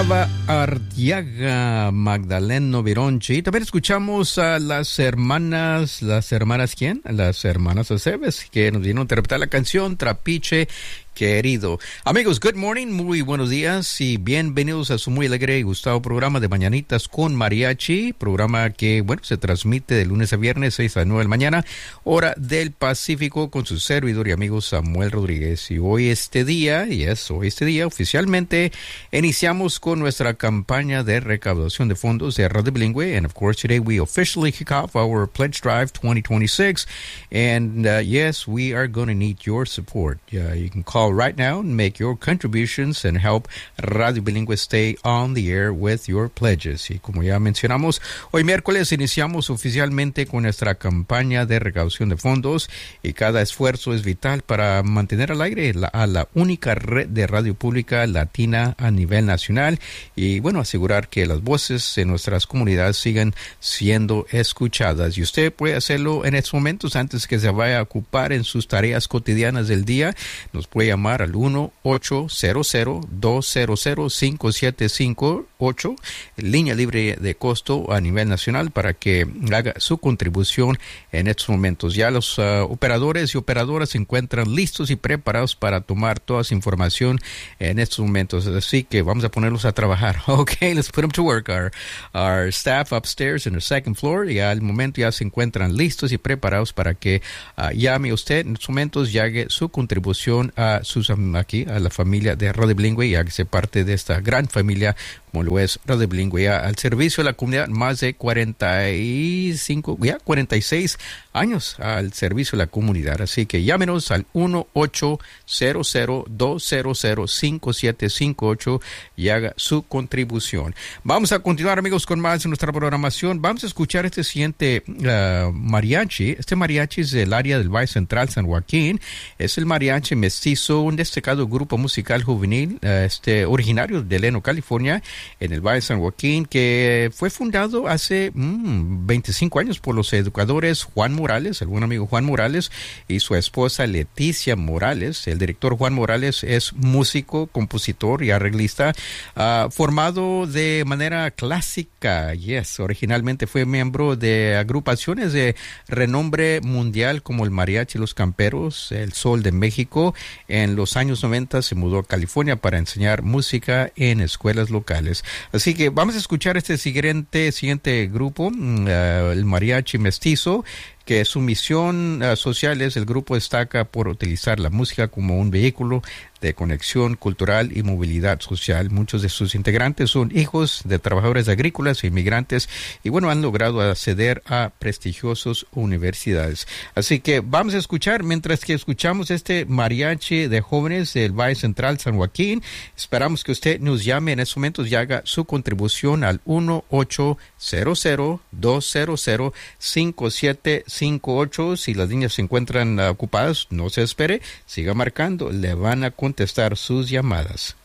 Ardiaga, Magdaleno Vironchi. También escuchamos a las hermanas ¿quién? Las hermanas Aceves, que nos vinieron a interpretar la canción Trapiche Querido. Amigos, good morning, muy buenos días y bienvenidos a su muy alegre y gustado programa de Mañanitas con Mariachi, programa que, se transmite de lunes a viernes, 6 a 9 de la mañana, hora del Pacífico, con su servidor y amigo Samuel Rodríguez. Y hoy este día, oficialmente iniciamos con nuestra campaña de recaudación de fondos de Radio Bilingüe, and of course today we officially kick off our Pledge Drive 2026, and yes, we are going to need your support. You can call right now and make your contributions and help Radio Bilingüe stay on the air with your pledges. Y como ya mencionamos, hoy miércoles iniciamos oficialmente con nuestra campaña de recaudación de fondos y cada esfuerzo es vital para mantener al aire a la única red de radio pública latina a nivel nacional y asegurar que las voces de nuestras comunidades sigan siendo escuchadas. Y usted puede hacerlo en estos momentos antes que se vaya a ocupar en sus tareas cotidianas del día. Nos puede llamar al 1-800-200-5758, línea libre de costo a nivel nacional, para que haga su contribución en estos momentos. Ya los operadores y operadoras se encuentran listos y preparados para tomar toda esa información en estos momentos. Así que vamos a ponerlos a trabajar. Okay, let's put them to work. Our staff upstairs in the second floor, ya al momento ya se encuentran listos y preparados para que llame usted en estos momentos y haga su contribución a la familia de Radio Bilingüe y hágase parte de esta gran familia como lo es Radio Bilingüe, al servicio de la comunidad, más de 46 años al servicio de la comunidad. Así que llámenos al 1-800-200-5758 y haga su contribución. Vamos a continuar, amigos, con más de nuestra programación. Vamos a escuchar este siguiente mariachi. Este mariachi es del área del Valle Central, San Joaquín. Es el mariachi mestizo, un destacado grupo musical juvenil, originario de Leno, California, en el Valle de San Joaquín, que fue fundado hace 25 años por los educadores Juan Morales, el buen amigo Juan Morales, y su esposa Leticia Morales. El director Juan Morales es músico, compositor y arreglista, formado de manera clásica. Originalmente fue miembro de agrupaciones de renombre mundial como el Mariachi Los Camperos, el Sol de México. En los años 90 se mudó a California para enseñar música en escuelas locales. Así que vamos a escuchar este siguiente grupo, el Mariachi Mestizo, que su misión social es: el grupo destaca por utilizar la música como un vehículo de conexión cultural y movilidad social. Muchos de sus integrantes son hijos de trabajadores agrícolas e inmigrantes y han logrado acceder a prestigiosas universidades. Así que vamos a escuchar, mientras que escuchamos este mariachi de jóvenes del Valle Central San Joaquín, esperamos que usted nos llame en estos momentos y haga su contribución al 1-800-200-5758. Si las líneas se encuentran ocupadas, no se espere, siga marcando, le van a contestar sus llamadas.